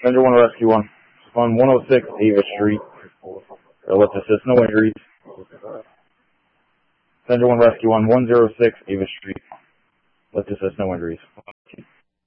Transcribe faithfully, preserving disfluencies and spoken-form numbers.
Passenger one Rescue one. On one oh six Avis Street. Let's assist, no injuries. Passenger one Rescue one, one oh six Avis Street. Let's assist, no injuries.